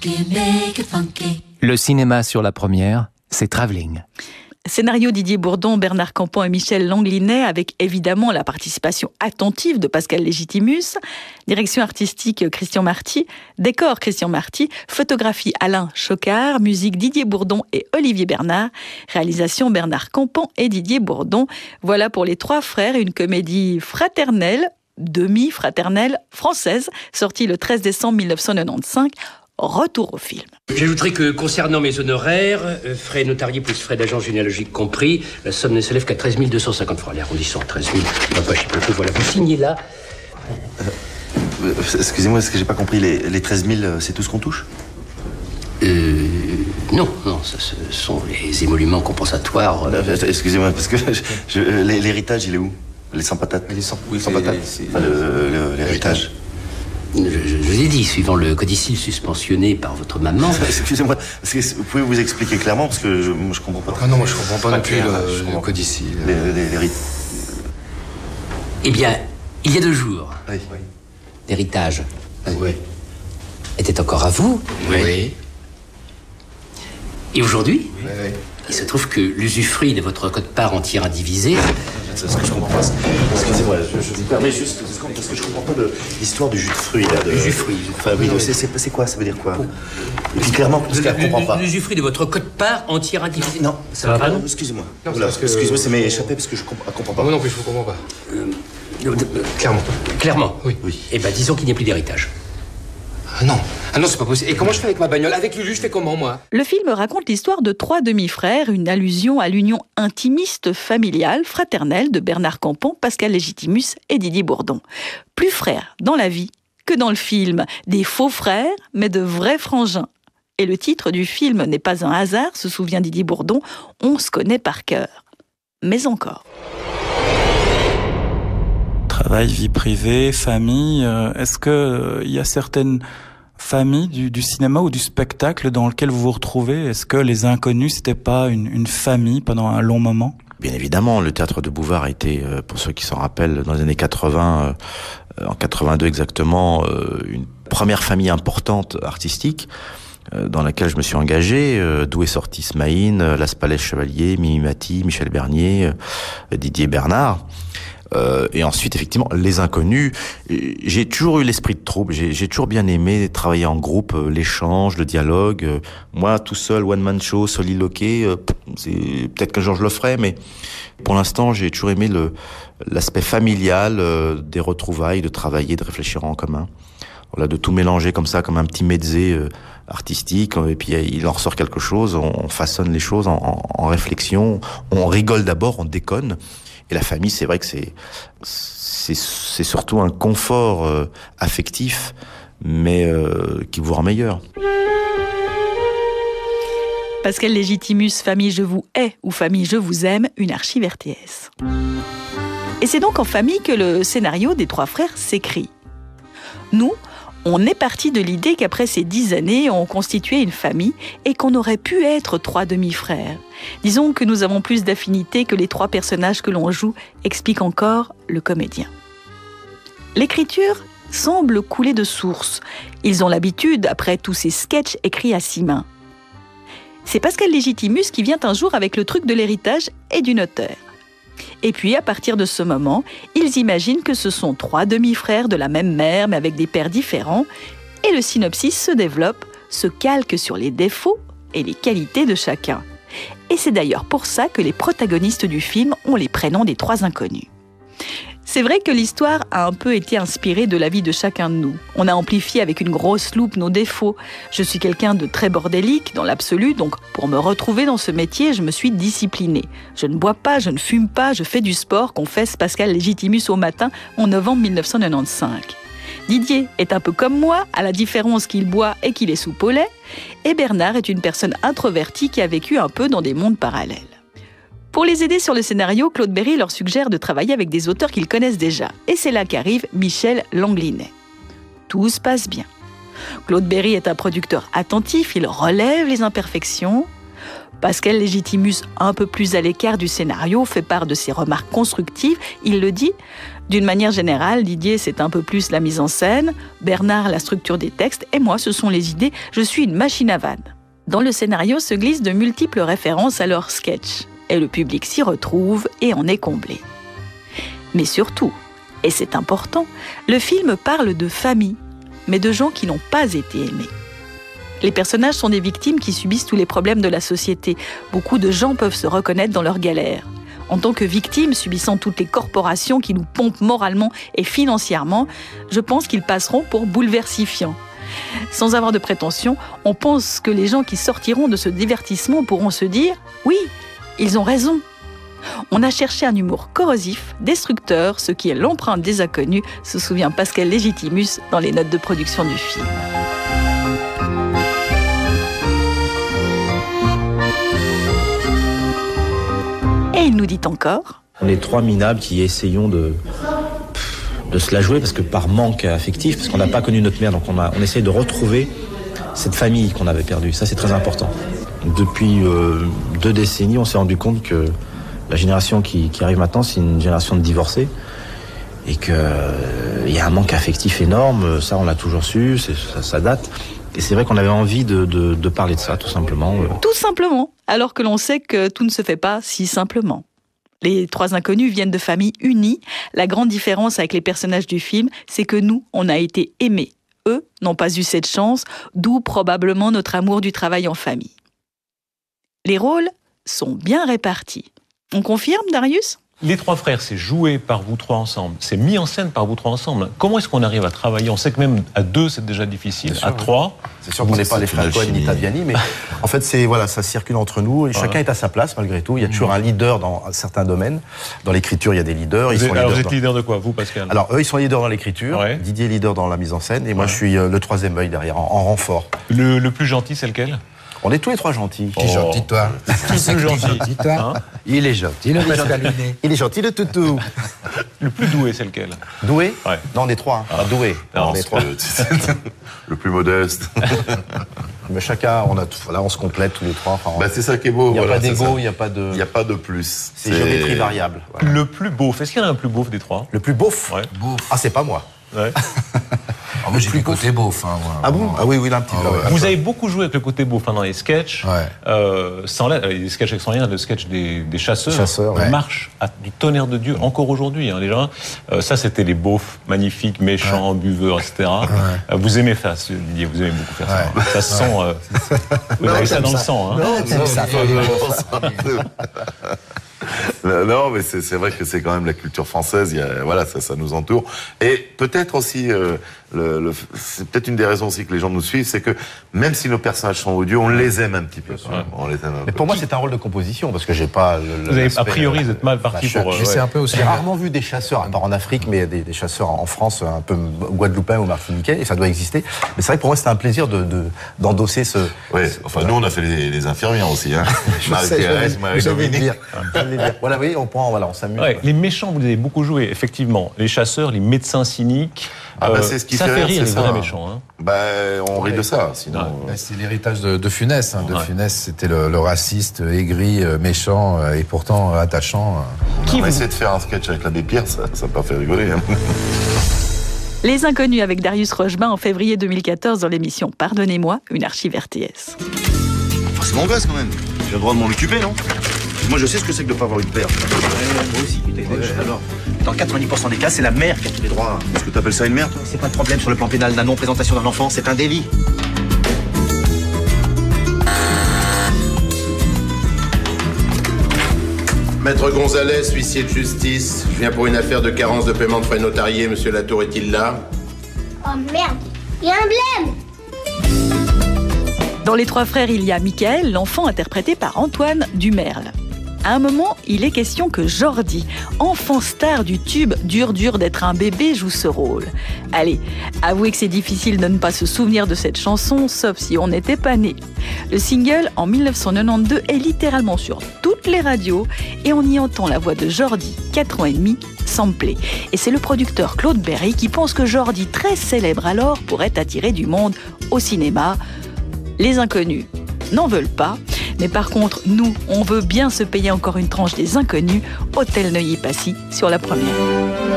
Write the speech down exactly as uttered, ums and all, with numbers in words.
Le cinéma sur la première, c'est Travelling. Scénario Didier Bourdon, Bernard Campan et Michel Langlinet, avec évidemment la participation attentive de Pascal Légitimus. Direction artistique Christian Marty, décor Christian Marty, photographie Alain Chocard, musique Didier Bourdon et Olivier Bernard, réalisation Bernard Campan et Didier Bourdon. Voilà pour Les Trois Frères, une comédie fraternelle, demi-fraternelle, française, sortie le treize décembre mille neuf cent quatre-vingt-quinze. Retour au film. J'ajouterai que concernant mes honoraires, euh, frais notariés plus frais d'agence généalogique compris, la somme ne s'élève qu'à treize mille deux cent cinquante francs. Les arrondissons à treize mille. On va pas chier peu. Voilà, vous signez là. Euh, excusez-moi, est-ce que j'ai pas compris? Les, les treize mille, c'est tout ce qu'on touche? Euh... Non, non, ça, ce sont les émoluments compensatoires. Euh... Euh, excusez-moi, parce que je, je, l'héritage, il est où? Les sans patates? Les sans, oui, sans patates. Enfin, le, le, l'héritage. Je, je, je vous ai dit, suivant le codicile suspensionné par votre maman... Excusez-moi, vous pouvez vous expliquer clairement, parce que je, moi, je comprends pas. Ah non, moi je comprends pas, pas non plus clair, le, le codicile. Les, les, les, les... Eh bien, il y a deux jours, oui. l'héritage oui. était encore à vous. Oui. oui. Et aujourd'hui, oui, oui. il se trouve que l'usufruit de votre quote-part entière indivisée... C'est ce que je comprends pas. Excusez-moi, je, je vous permets juste deux secondes, parce que je comprends pas de l'histoire du jus de fruits, là. De... Le jus de fruits. Enfin, oui, c'est, c'est, c'est quoi? Ça veut dire quoi? Et puis clairement, parce qu'elle comprend pas. L'usufruit de votre quote-part entière indivisée. Non, ça va pas, non? Excusez-moi. Non, Oula, que... Excusez-moi, ça m'est échappé parce que je comprends, comprends pas. Moi non plus, je vous comprends pas. Euh, euh, clairement. Clairement? Oui. oui. Eh ben, disons qu'il n'y a plus d'héritage. Ah non, ah non, c'est pas possible. Et comment je fais avec ma bagnole? Avec Lulu, je fais comment, moi? Le film raconte l'histoire de trois demi-frères, une allusion à l'union intimiste, familiale, fraternelle de Bernard Campan, Pascal Légitimus et Didier Bourdon. Plus frères dans la vie que dans le film. Des faux frères, mais de vrais frangins. Et le titre du film n'est pas un hasard, se souvient Didier Bourdon, on se connaît par cœur. Mais encore. Travail, vie privée, famille, euh, est-ce que euh, il y a certaines familles du, du cinéma ou du spectacle dans lequel vous vous retrouvez? Est-ce que Les Inconnus, c'était pas une, une famille pendant un long moment? Bien évidemment, le théâtre de Bouvard a été, euh, pour ceux qui s'en rappellent, dans les années quatre-vingts, euh, en quatre-vingt-deux exactement, euh, une première famille importante artistique, euh, dans laquelle je me suis engagé, euh, d'où est sorti Smaïn, euh, Las Palais Chevalier, Mimi Mati, Michel Bernier, euh, Didier Bernard. Euh, et ensuite, effectivement, Les Inconnus. J'ai toujours eu l'esprit de troupe. J'ai, j'ai toujours bien aimé travailler en groupe, euh, l'échange, le dialogue. Euh, moi, tout seul, one man show, soliloqué, euh, c'est peut-être qu'un jour je le ferai, mais pour l'instant, j'ai toujours aimé le l'aspect familial euh, des retrouvailles, de travailler, de réfléchir en commun. Voilà, de tout mélanger comme ça, comme un petit mezzé euh, artistique. Et puis il en ressort quelque chose. On, on façonne les choses en, en, en réflexion. On rigole d'abord, on déconne. Et la famille, c'est vrai que c'est c'est, c'est surtout un confort euh, affectif, mais euh, qui vous rend meilleur. Pascal Légitimus, Famille je vous hais ou Famille je vous aime, une archive R T S. Et c'est donc en famille que le scénario des Trois Frères s'écrit. Nous, on est parti de l'idée qu'après ces dix années, on constituait une famille et qu'on aurait pu être trois demi-frères. Disons que nous avons plus d'affinités que les trois personnages que l'on joue, explique encore le comédien. L'écriture semble couler de source. Ils ont l'habitude, après tous ces sketchs écrits à six mains. C'est Pascal Légitimus qui vient un jour avec le truc de l'héritage et du notaire. Et puis, à partir de ce moment, ils imaginent que ce sont trois demi-frères de la même mère, mais avec des pères différents, et le synopsis se développe, se calque sur les défauts et les qualités de chacun. Et c'est d'ailleurs pour ça que les protagonistes du film ont les prénoms des trois inconnus. C'est vrai que l'histoire a un peu été inspirée de la vie de chacun de nous. On a amplifié avec une grosse loupe nos défauts. Je suis quelqu'un de très bordélique dans l'absolu, donc pour me retrouver dans ce métier, je me suis disciplinée. Je ne bois pas, je ne fume pas, je fais du sport, confesse Pascal Légitimus au matin en novembre mille neuf cent quatre-vingt-quinze. Didier est un peu comme moi, à la différence qu'il boit et qu'il est sous Paulet, et Bernard est une personne introvertie qui a vécu un peu dans des mondes parallèles. Pour les aider sur le scénario, Claude Berry leur suggère de travailler avec des auteurs qu'ils connaissent déjà. Et c'est là qu'arrive Michel Langlinet. Tout se passe bien. Claude Berry est un producteur attentif, il relève les imperfections. Pascal Légitimus, un peu plus à l'écart du scénario, fait part de ses remarques constructives. Il le dit. D'une manière générale, Didier, c'est un peu plus la mise en scène, Bernard, la structure des textes, et moi, ce sont les idées. Je suis une machine à vannes. Dans le scénario se glissent de multiples références à leurs sketchs, et le public s'y retrouve et en est comblé. Mais surtout, et c'est important, le film parle de famille, mais de gens qui n'ont pas été aimés. Les personnages sont des victimes qui subissent tous les problèmes de la société. Beaucoup de gens peuvent se reconnaître dans leurs galères. En tant que victimes subissant toutes les corporations qui nous pompent moralement et financièrement, je pense qu'ils passeront pour bouleversifiants. Sans avoir de prétention, on pense que les gens qui sortiront de ce divertissement pourront se dire « Oui, ils ont raison ». On a cherché un humour corrosif, destructeur, ce qui est l'empreinte des inconnus, se souvient Pascal Légitimus dans les notes de production du film. Et il nous dit encore: on est trois minables qui essayons de, de se la jouer, parce que par manque affectif, parce qu'on n'a pas connu notre mère, donc on, a, on essaye de retrouver cette famille qu'on avait perdue. Ça, c'est très important. Depuis euh, deux décennies, on s'est rendu compte que la génération qui, qui arrive maintenant, c'est une génération de divorcés, et qu'il euh, y a un manque affectif énorme. Ça, on l'a toujours su, c'est, ça, ça date. Et c'est vrai qu'on avait envie de, de, de parler de ça, tout simplement. Tout simplement, alors que l'on sait que tout ne se fait pas si simplement. Les trois inconnus viennent de familles unies. La grande différence avec les personnages du film, c'est que nous, on a été aimés. Eux n'ont pas eu cette chance, d'où probablement notre amour du travail en famille. Les rôles sont bien répartis. On confirme, Darius ? Les trois frères, c'est joué par vous trois ensemble, c'est mis en scène par vous trois ensemble. Comment est-ce qu'on arrive à travailler ? On sait que même à deux, c'est déjà difficile. Sûr, à trois, c'est sûr qu'on n'est pas les frères Cohen ni Taviani, mais en fait, c'est voilà, ça circule entre nous et voilà. Chacun est à sa place malgré tout. Il y a toujours un leader dans certains domaines. Dans l'écriture, il y a des leaders. Ils vous, sont êtes, alors leaders vous êtes dans... leader de quoi, vous, Pascal ? Alors eux, ils sont leaders dans l'écriture. Ouais. Didier est leader dans la mise en scène, et ouais. moi, je suis euh, le troisième œil derrière, en, en renfort. Le, le plus gentil, c'est lequel ? On est tous les trois gentils. Qui est oh. gentil, toi ? Qui est plus gentil, toi hein ? Il est gentil, le Pascaliné. Il est gentil, le toutou. Le plus doué, c'est lequel ? Doué ? Ouais. Non, on est trois. Hein. Ah, doué. Non, on est trois. Le, le plus modeste. Mais chacun, on a tout, voilà, on se complète tous les trois. Enfin, bah, c'est ça qui est beau. Il n'y a voilà, pas d'égo, il n'y a pas de. Il n'y a pas de plus. C'est, c'est géométrie variable. Voilà. Le plus beauf. Est-ce qu'il y en a un plus beauf des trois ? Le plus beauf ? Ouais. Beauf. Ah, c'est pas moi. Ouais. Ah, moi, j'ai du côté beauf. Hein, ah bon ? Ah oui, oui, là, un petit peu. Ah, ouais. Vous avez beaucoup joué avec le côté beauf hein, dans les sketchs. Ouais. Euh, sans la, les sketchs avec sans rien, le sketch des, des chasseurs, chasseurs ouais. marche à, du tonnerre de Dieu encore aujourd'hui. Hein, les gens, euh, ça, c'était les beaufs magnifiques, méchants, ouais. buveurs, et cetera. Ouais. Euh, vous aimez faire, Didier, vous aimez beaucoup faire ouais. ça. Ça se sent. Euh, vous avez ça dans le sang. Hein. Non, non, ça. Non, mais c'est, c'est vrai que c'est quand même la culture française. Il y a, voilà, ça, ça nous entoure. Et peut-être aussi, euh, le, le, c'est peut-être une des raisons aussi que les gens nous suivent, c'est que même si nos personnages sont odieux, on les aime un petit peu. Ouais. On les aime un mais peu. pour moi, c'est un rôle de composition parce que j'ai pas. Le, vous avez, a priori, vous êtes mal parti pour. Euh, ouais. un peu aussi. J'ai rarement vu des chasseurs, à part en Afrique, mais des, des chasseurs en France, un peu guadeloupéens ou martiniquais, et ça doit exister. Mais c'est vrai que pour moi, c'était un plaisir de, de d'endosser ce. Oui. Enfin, voilà. Nous, on a fait les, les infirmières aussi. Hein. Marie-Thérèse, Marie-Dominique. Voilà, oui, on prend, voilà, on s'amuse. Ouais, les méchants, vous les avez beaucoup joué, effectivement. Les chasseurs, les médecins cyniques. Ah bah c'est ce qui ça fait, fait rire, les ça. vrais méchants. Hein. Bah, on rit de ça, sinon. Ouais. Euh... C'est l'héritage de, de Funès. Hein. De ouais. Funès, c'était le, le raciste, aigri, méchant, et pourtant attachant. Qui on va essayer de faire un sketch avec l'abbé Pierre, ça n'a pas fait rigoler. Hein. Les Inconnus avec Darius Rochebain en février deux mille quatorze dans l'émission Pardonnez-moi, une archive R T S. Enfin, c'est mon gosse quand même. J'ai le droit de m'en occuper, non ? Moi, je sais ce que c'est que de ne pas avoir une père. Ouais, moi aussi, putain. Ouais, alors, dans quatre-vingt-dix pour cent des cas, c'est la mère qui a tous les droits. Est-ce que tu appelles ça une mère, toi ? C'est pas le problème sur le plan pénal. La non-présentation d'un enfant, c'est un délit. Maître Gonzalez, huissier de justice. Je viens pour une affaire de carence de paiement de frais notariés. Monsieur Latour est-il là ? Oh merde, il y a un blême ! Dans Les Trois Frères, il y a Michael, l'enfant interprété par Antoine Dumerle. À un moment, il est question que Jordi, enfant star du tube « Dur dur d'être un bébé », joue ce rôle. Allez, avouez que c'est difficile de ne pas se souvenir de cette chanson, sauf si on n'était pas né. Le single, en dix-neuf cent quatre-vingt-douze, est littéralement sur toutes les radios et on y entend la voix de Jordi, quatre ans et demi, samplée. Et c'est le producteur Claude Berry qui pense que Jordi, très célèbre alors, pourrait attirer du monde au cinéma. Les Inconnus n'en veulent pas, Mais par contre, nous, on veut bien se payer encore une tranche des Inconnus. Hôtel Neuilly-Passy sur la première.